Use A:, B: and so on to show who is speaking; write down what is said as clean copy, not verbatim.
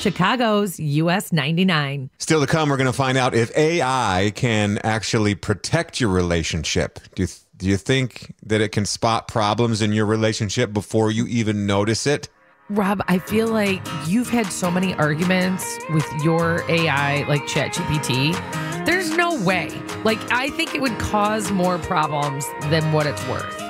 A: Chicago's US 99.
B: Still to come, we're going to find out if AI can actually protect your relationship. Do you think that it can spot problems in your relationship before you even notice it?
A: Rob, I feel like you've had so many arguments with your AI, like ChatGPT. There's no way. Like, I think it would cause more problems than what it's worth.